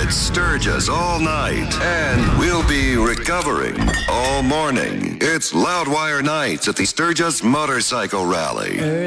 at Sturgis all night, and we'll be recovering all morning. It's Loudwire Nights at the Sturgis Motorcycle Rally.